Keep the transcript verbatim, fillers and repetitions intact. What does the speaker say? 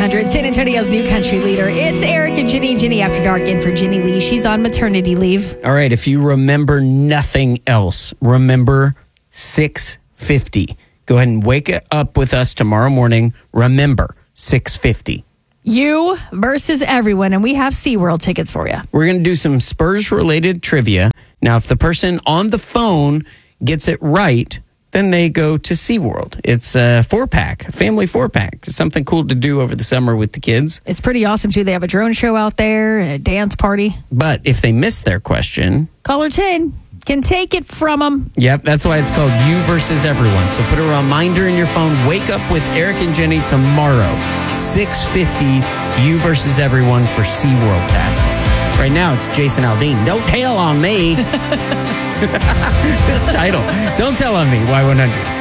hundred, San Antonio's new country leader. It's Eric and Ginny. Ginny After Dark in for Ginny Lee. She's on maternity leave. All right, if you remember nothing else, remember six fifty. Go ahead and wake up with us tomorrow morning. Remember, six fifty. You versus everyone, and we have SeaWorld tickets for you. We're going to do some Spurs-related trivia. Now, if the person on the phone gets it right, then they go to SeaWorld. It's a four-pack, a family four-pack. Something cool to do over the summer with the kids. It's pretty awesome, too. They have a drone show out there and a dance party. But if they miss their question... Caller ten can take it from them. Yep, that's why it's called You Versus Everyone. So put a reminder in your phone. Wake up with Eric and Jenny tomorrow, six fifty, You Versus Everyone for SeaWorld passes. Right now, it's Jason Aldean. Don't tell on me. This title. Don't tell on me, Y one hundred.